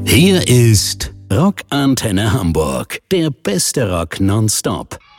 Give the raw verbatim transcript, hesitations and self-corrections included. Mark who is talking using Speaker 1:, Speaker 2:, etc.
Speaker 1: Hier ist Rockantenne Hamburg, der beste Rock nonstop